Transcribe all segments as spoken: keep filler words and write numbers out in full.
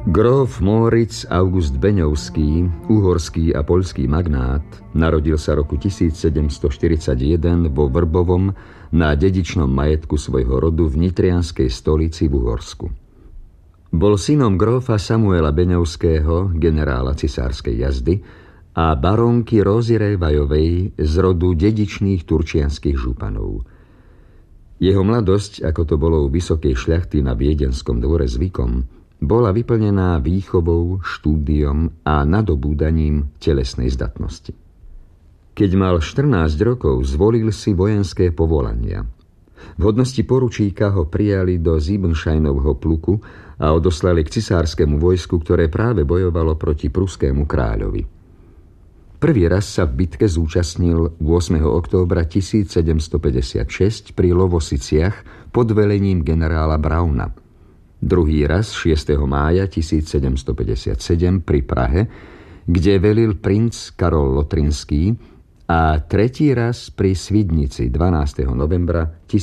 Gróf Móricz August Beňovský, uhorský a poľský magnát, narodil sa roku tisícsedemstoštyridsaťjeden vo Vrbovom na dedičnom majetku svojho rodu v nitrianskej stolici v Uhorsku. Bol synom grófa Samuela Beňovského, generála cisárskej jazdy, a barónky Rózy Révajovej z rodu dedičných turčianskych županov. Jeho mladosť, ako to bolo u vysokej šľachty na viedenskom dvore zvykom, bola vyplnená výchovou, štúdiom a nadobúdaním telesnej zdatnosti. Keď mal štrnásť rokov, zvolil si vojenské povolania. V hodnosti poručíka ho prijali do Siebenscheinovho pluku a odoslali k cisárskemu vojsku, ktoré práve bojovalo proti pruskému kráľovi. Prvý raz sa v bitke zúčastnil ôsmeho októbra tisícsedemstopäťdesiatšesť pri Lovosiciach pod velením generála Brauna. Druhý raz šiesteho mája tisícsedemstopäťdesiatsedem pri Prahe, kde velil princ Karol Lotrinský, a tretí raz pri Svidnici dvanásteho novembra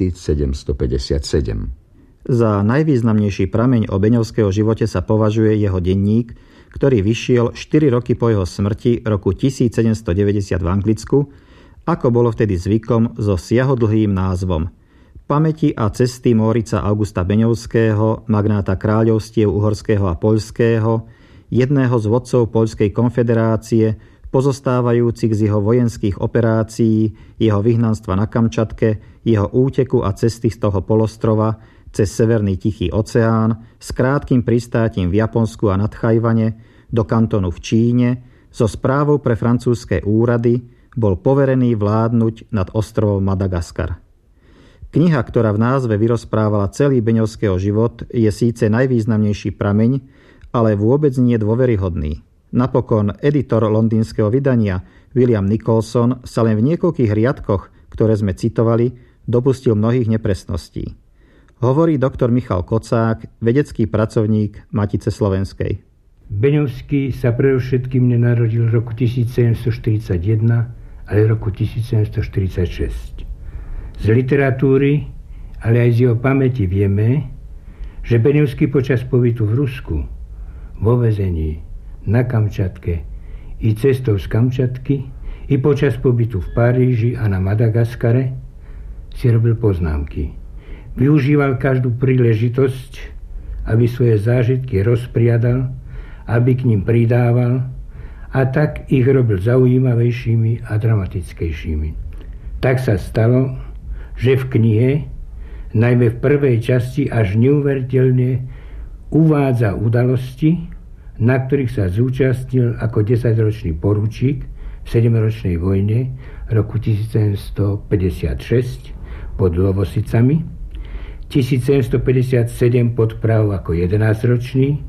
tisícsedemstopäťdesiatsedem. Za najvýznamnejší prameň o Beňovského živote sa považuje jeho denník, ktorý vyšiel štyri roky po jeho smrti roku tisícsedemstodeväťdesiat v Anglicku, ako bolo vtedy zvykom, so siahodlhým názvom Pamäti a cesty Mórica Augusta Beňovského, magnáta kráľovstiev uhorského a poľského, jedného z vodcov Poľskej konfederácie, pozostávajúcich z jeho vojenských operácií, jeho vyhnanstva na Kamčatke, jeho úteku a cesty z toho polostrova cez Severný Tichý oceán, s krátkym pristátím v Japonsku a nad Chajvane, do kantonu v Číne, so správou pre francúzske úrady, bol poverený vládnuť nad ostrovom Madagaskar. Kniha, ktorá v názve vyrozprávala celý Beňovského život, je síce najvýznamnejší prameň, ale vôbec nie dôveryhodný. Napokon editor londýnskeho vydania William Nicholson sa len v niekoľkých riadkoch, ktoré sme citovali, dopustil mnohých nepresností. Hovorí doktor Michal Kocák, vedecký pracovník Matice slovenskej. Beňovský sa predovšetkým nenarodil v roku tisícsedemstoštyridsaťjeden, ale v roku tisícsedemstoštyridsaťšesť. Z literatúry, ale aj z jeho pamäti vieme, že Beňovský počas pobytu v Rusku, vo väzení, na Kamčatke i cestou z Kamčatky, i počas pobytu v Paríži a na Madagaskare si robil poznámky. Využíval každú príležitosť, aby svoje zážitky rozpriadal, aby k ním pridával, a tak ich robil zaujímavejšími a dramatickejšími. Tak sa stalo, že v knihe, najmä v prvej časti, až neuveriteľne uvádza udalosti, na ktorých sa zúčastnil ako desaťročný poručík v sedemročnej vojne roku tisícsedemstopäťdesiatšesť pod Lovosicami, tisícsedemstopäťdesiatsedem pod Prahou ako jedenásťročný,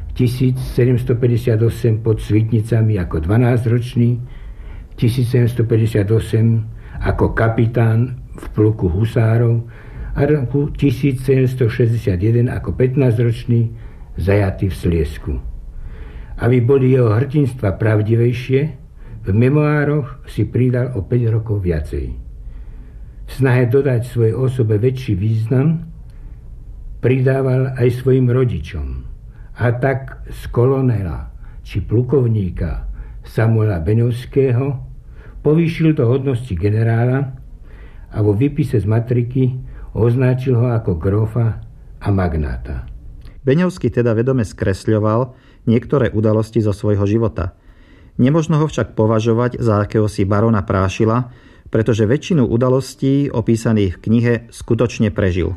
tisícsedemstopäťdesiatosem pod Svidnicami ako dvanásťročný, tisícsedemstopäťdesiatosem ako kapitán v pluku husárov a roku tisícsedemstošesťdesiatjeden ako pätnásťročný zajatý v Sliesku. Aby boli jeho hrdinstva pravdivejšie, v memoároch si pridal o päť rokov viacej. V snahe dodať svojej osobe väčší význam pridával aj svojim rodičom. A tak z kolonela či plukovníka Samuela Beňovského povýšil do hodnosti generála a vo výpise z matriky označil ho ako grófa a magnáta. Beňovský teda vedome skresľoval niektoré udalosti zo svojho života. Nemožno ho však považovať za akéhosi barona Prášila, pretože väčšinu udalostí opísaných v knihe skutočne prežil.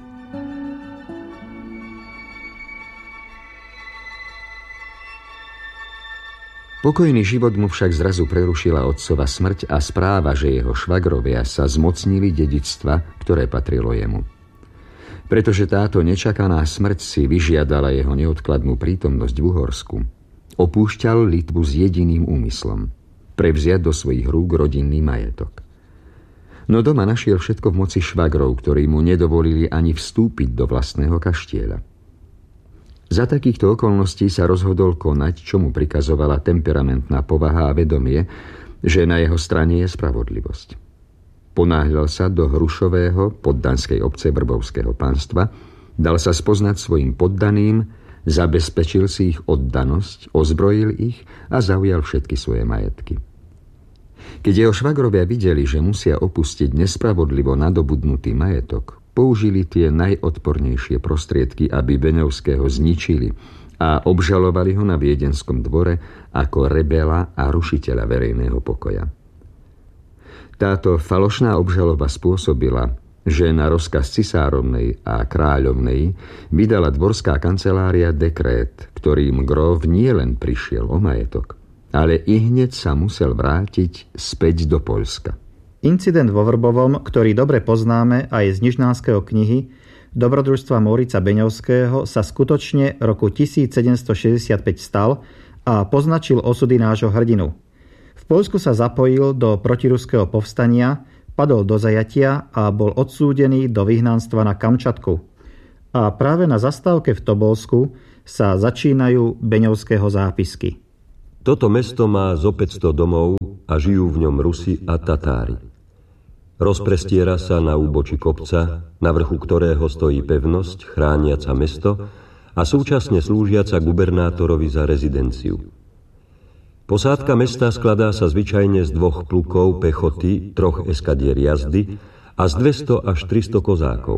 Pokojný život mu však zrazu prerušila otcova smrť a správa, že jeho švagrovia sa zmocnili dedičstva, ktoré patrilo jemu. Pretože táto nečakaná smrť si vyžiadala jeho neodkladnú prítomnosť v Uhorsku, opúšťal Litvu s jediným úmyslom – prevziať do svojich rúk rodinný majetok. No doma našiel všetko v moci švagrov, ktorí mu nedovolili ani vstúpiť do vlastného kaštieľa. Za takýchto okolností sa rozhodol konať, čo mu prikazovala temperamentná povaha a vedomie, že na jeho strane je spravodlivosť. Ponáhľal sa do Hrušového poddanskej obce Vrbovského panstva, dal sa spoznať svojim poddaným, Zabezpečil si ich oddanosť, ozbrojil ich a zaujal všetky svoje majetky. Keď jeho švagrovia videli, že musia opustiť nespravodlivo nadobudnutý majetok, použili tie najodpornejšie prostriedky, aby Beňovského zničili a obžalovali ho na viedenskom dvore ako rebela a rušiteľa verejného pokoja. Táto falošná obžaloba spôsobila, že na rozkaz cisárovnej a kráľovnej vydala dvorská kancelária dekrét, ktorým Grof nielen prišiel o majetok, ale i hneď sa musel vrátiť späť do Poľska. Incident vo Vrbovom, ktorý dobre poznáme aj z Nižnánskeho knihy Dobrodružstva Mórica Beňovského, sa skutočne roku tisícsedemstošesťdesiatpäť stal a poznačil osudy nášho hrdinu. V Poľsku sa zapojil do protiruského povstania, padol do zajatia a bol odsúdený do vyhnanstva na Kamčatku. A práve na zastávke v Tobolsku sa začínajú Beňovského zápisky. Toto mesto má zo päťsto domov a žijú v ňom Rusi a Tatári. Rozprestiera sa na úbočí kopca, na vrchu ktorého stojí pevnosť chrániaca mesto a súčasne slúžiaca gubernátorovi za rezidenciu. Posádka mesta skladá sa zvyčajne z dvoch plukov pechoty, troch eskadier jazdy a z dvesto až tristo kozákov.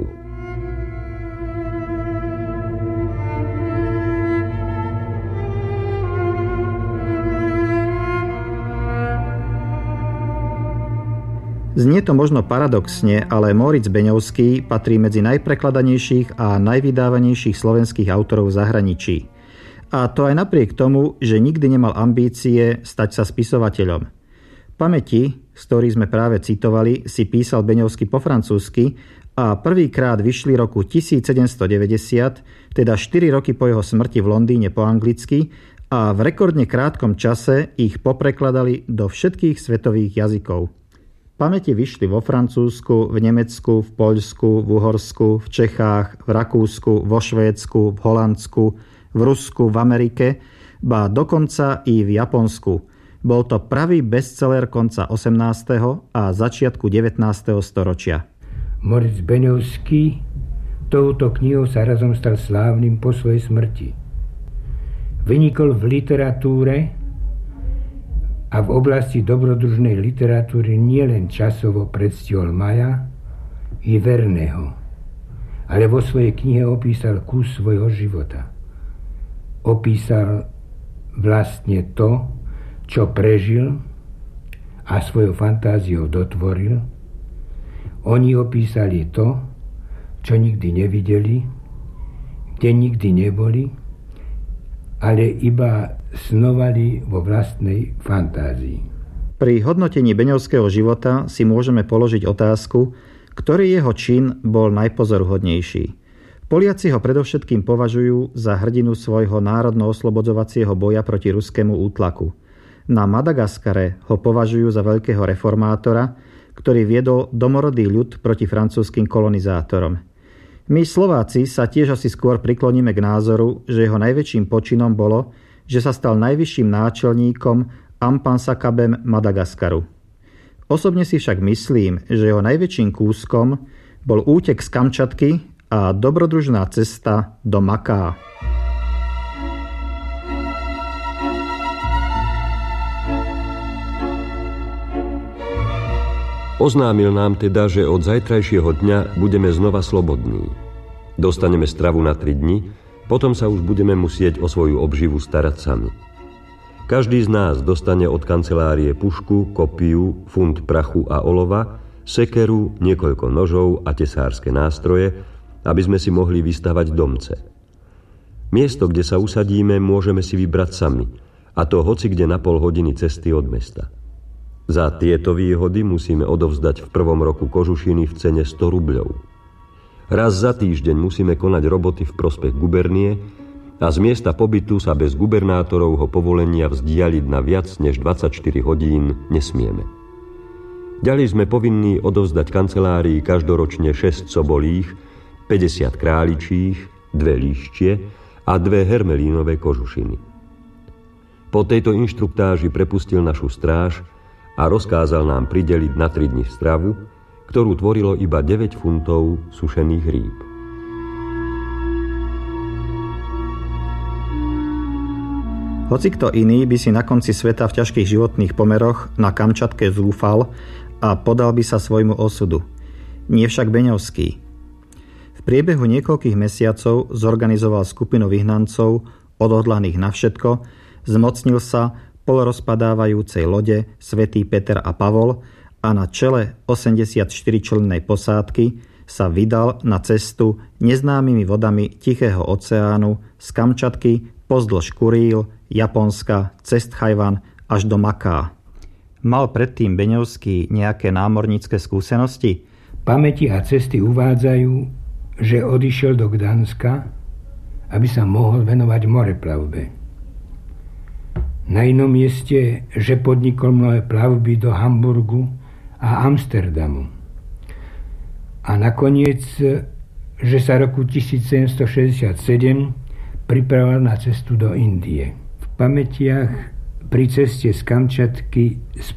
Znie to možno paradoxne, ale Móric Beňovský patrí medzi najprekladanejších a najvydávanejších slovenských autorov v zahraničí. A to aj napriek tomu, že nikdy nemal ambície stať sa spisovateľom. Pamäti, z ktorých sme práve citovali, si písal Beňovský po francúzsky a prvýkrát vyšli roku tisícsedemstodeväťdesiat, teda štyri roky po jeho smrti v Londýne po anglicky, a v rekordne krátkom čase ich poprekladali do všetkých svetových jazykov. Pamäti vyšli vo Francúzsku, v Nemecku, v Poľsku, v Uhorsku, v Čechách, v Rakúsku, vo Švédsku, v Holandsku, v Rusku, v Amerike, ba dokonca i v Japonsku. Bol to pravý bestseller konca osemnásteho a začiatku devätnásteho storočia. Móric Beňovský touto knihou sa razom stal slávnym po svojej smrti. Vynikol v literatúre a v oblasti dobrodružnej literatúry nielen časovo predstihol Maja i Verného, ale vo svojej knihe opísal kus svojho života. Opísal vlastne to, čo prežil a svojou fantáziou dotvoril. Oni opísali to, čo nikdy nevideli, kde nikdy neboli, ale iba snovali vo vlastnej fantázii. Pri hodnotení Beňovského života si môžeme položiť otázku, ktorý jeho čin bol najpozoruhodnejší. Poliaci ho predovšetkým považujú za hrdinu svojho národno-oslobodzovacieho boja proti ruskému útlaku. Na Madagaskare ho považujú za veľkého reformátora, ktorý viedol domorodý ľud proti francúzskym kolonizátorom. My Slováci sa tiež asi skôr prikloníme k názoru, že jeho najväčším počinom bolo, že sa stal najvyšším náčelníkom Ampansakabem Madagaskaru. Osobne si však myslím, že jeho najväčším kúskom bol útek z Kamčatky a dobrodružná cesta do Maká. Oznámil nám teda, že od zajtrajšieho dňa budeme znova slobodní. Dostaneme stravu na tri dni, potom sa už budeme musieť o svoju obživu starať sami. Každý z nás dostane od kancelárie pušku, kopiu, funt prachu a olova, sekeru, niekoľko nožov a tesárske nástroje, aby sme si mohli vystavať domce. Miesto, kde sa usadíme, môžeme si vybrať sami, a to hoci kde na pol hodiny cesty od mesta. Za tieto výhody musíme odovzdať v prvom roku kožušiny v cene sto rubľov. Raz za týždeň musíme konať roboty v prospech gubernie a z miesta pobytu sa bez gubernátorovho povolenia vzdialiť na viac než dvadsaťštyri hodín nesmieme. Ďalej sme povinní odovzdať kancelárii každoročne šesť sobolích, päťdesiat králičích, dve líštie a dve hermelínové kožušiny. Po tejto inštruktáži prepustil našu stráž a rozkázal nám prideliť na tri dni stravu, ktorú tvorilo iba deväť funtov sušených rýb. Hocikto iný by si na konci sveta v ťažkých životných pomeroch na Kamčatke zúfal a podal by sa svojmu osudu. Nie však Beňovský. V priebehu niekoľkých mesiacov zorganizoval skupinu vyhnancov, odhodlaných na všetko, zmocnil sa polorozpadávajúcej lode Svätý Peter a Pavol a na čele osemdesiatštyričlennej posádky sa vydal na cestu neznámymi vodami Tichého oceánu z Kamčatky pozdĺž Kuríl, Japonska, cez Tchajwan až do Maká. Mal predtým Beňovský nejaké námornícke skúsenosti? Pamäti a cesty uvádzajú, že odišiel do Gdanska, aby sa mohol venovať moreplavbe. Na inom mieste, že podnikol mnohé plavby do Hamburgu a Amsterdamu. A nakoniec, že sa roku tisícsedemstošesťdesiatsedem pripravoval na cestu do Indie. V pamätiach pri ceste z Kamčatky